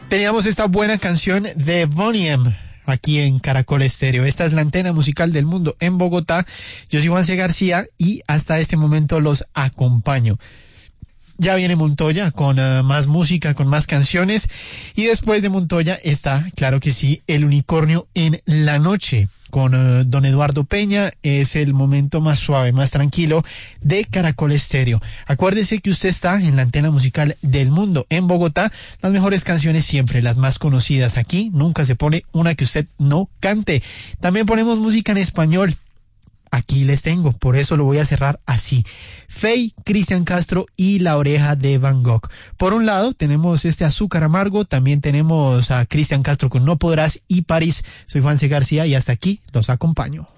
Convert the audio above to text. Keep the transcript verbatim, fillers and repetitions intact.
Teníamos esta buena canción de Boney M aquí en Caracol Estéreo. Esta es la antena musical del mundo en Bogotá. Yo soy Juanse García y hasta este momento los acompaño. Ya viene Montoya con uh, más música, con más canciones. Y después de Montoya está, claro que sí, El Unicornio en la Noche. Con uh, don Eduardo Peña es el momento más suave, más tranquilo de Caracol Estéreo. Acuérdese que usted está en la antena musical del mundo en Bogotá. Las mejores canciones siempre, las más conocidas. Aquí nunca se pone una que usted no cante. También ponemos música en español. Aquí les tengo, por eso lo voy a cerrar así. Faye, Cristian Castro y La Oreja de Van Gogh. Por un lado tenemos este Azúcar Amargo, también tenemos a Cristian Castro con No Podrás y París. Soy Juanse García y hasta aquí los acompaño.